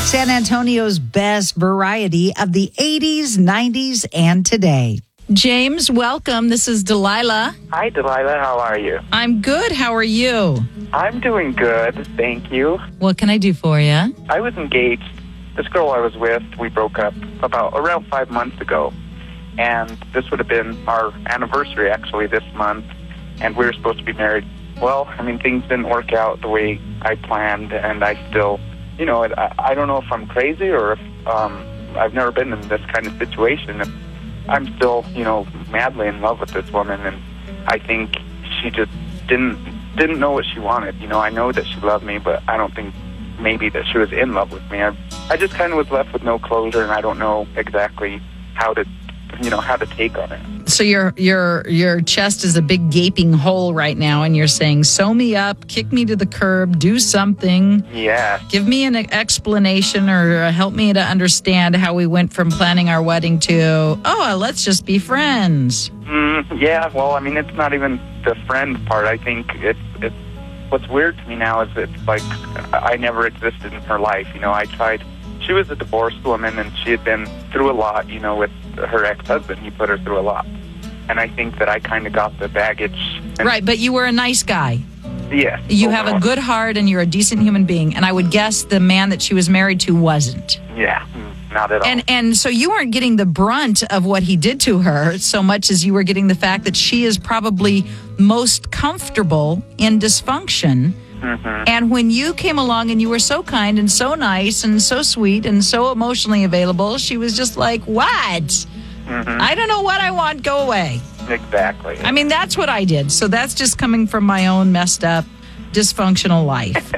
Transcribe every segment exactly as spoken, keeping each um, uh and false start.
San Antonio's best variety of the eighties, nineties, and today. James, welcome. This is Delilah. Hi, Delilah. How are you? I'm good. How are you? I'm doing good, thank you. What can I do for you? I was engaged. This girl I was with, we broke up about around five months ago. And this would have been our anniversary, actually, this month. And we were supposed to be married. Well, I mean, things didn't work out the way I planned, and I still, you know, I, I don't know if I'm crazy or if um, I've never been in this kind of situation. I'm still, you know, madly in love with this woman, and I think she just didn't didn't know what she wanted. You know, I know that she loved me, but I don't think maybe that she was in love with me. I, I just kind of was left with no closure, and I don't know exactly how to, you know, how to take on it. So your your your chest is a big gaping hole right now, and you're saying, sew me up, kick me to the curb, do something. Yeah. Give me an explanation or help me to understand how we went from planning our wedding to, oh, let's just be friends. Mm, yeah, well, I mean, it's not even the friend part. I think it's, it's what's weird to me now is it's like I never existed in her life. You know, I tried. She was a divorced woman, and she had been through a lot, you know, with her ex-husband. He put her through a lot. And I think that I kind of got the baggage. And Right, but you were a nice guy. Yes. You overall. have a good heart, and you're a decent human being. And I would guess the man that she was married to wasn't. Yeah, not at all. And and so you weren't getting the brunt of what he did to her so much as you were getting the fact that she is probably most comfortable in dysfunction. Mm-hmm. And when you came along and you were so kind and so nice and so sweet and so emotionally available, she was just like, what? Mm-hmm. I don't know what I want. Go away. Exactly. I mean, that's what I did. So that's just coming from my own messed up, dysfunctional life.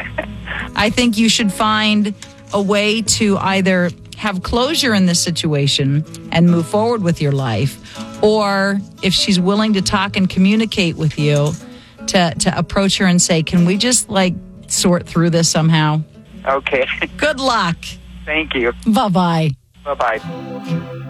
I think you should find a way to either have closure in this situation and move forward with your life, or if she's willing to talk and communicate with you, to, to approach her and say, can we just like sort through this somehow? Okay. Good luck. Thank you. Bye-bye. Bye-bye.